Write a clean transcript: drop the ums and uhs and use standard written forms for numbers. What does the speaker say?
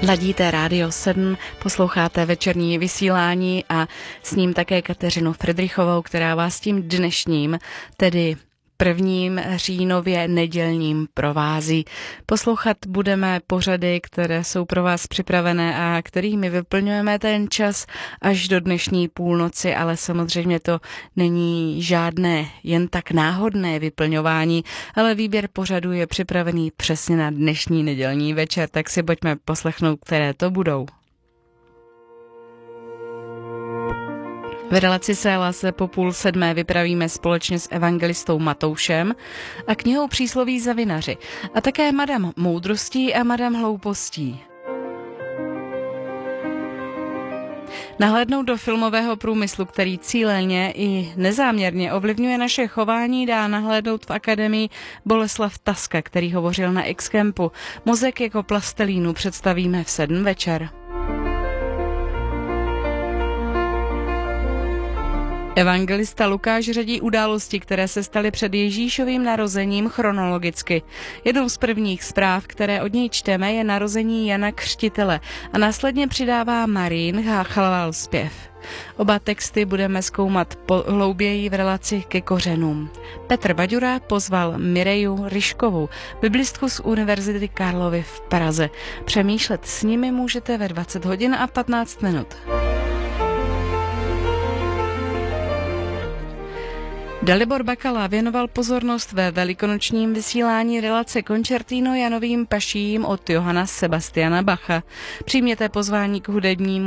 Ladíte Rádio 7, posloucháte večerní vysílání a s ním také Kateřinu Fridrichovou, která vás tím dnešním, tedy 1. říjnově nedělním provází. Poslouchat budeme pořady, které jsou pro vás připravené a kterými vyplňujeme ten čas až do dnešní půlnoci, ale samozřejmě to není žádné jen tak náhodné vyplňování, ale výběr pořadu je připravený přesně na dnešní nedělní večer, tak si pojďme poslechnout, které to budou. V relaci Séla se po 6:30 vypravíme společně s evangelistou Matoušem a knihou Přísloví za vinaři a také Madam moudrostí a Madam hloupostí. Nahlédnout do filmového průmyslu, který cíleně i nezáměrně ovlivňuje naše chování, dá nahlédnout v akademii Boleslav Taska, který hovořil na X-Campu. Mozek jako plastelínu představíme v 7 večer. Evangelista Lukáš řadí události, které se staly před Ježíšovým narozením chronologicky. Jednou z prvních zpráv, které od něj čteme, je narození Jana Křtitele a následně přidává Marín chvalspěv. Oba texty budeme zkoumat hlouběji v relaci ke kořenům. Petr Baďura pozval Mireju Ryškovou, biblistku z Univerzity Karlovy v Praze. Přemýšlet s nimi můžete ve 20 hodin a 15 minut. Dalibor Bakala věnoval pozornost ve velikonočním vysílání relace Concertino Janovým paším od Johana Sebastiana Bacha. Přijměte pozvání k hudebnímu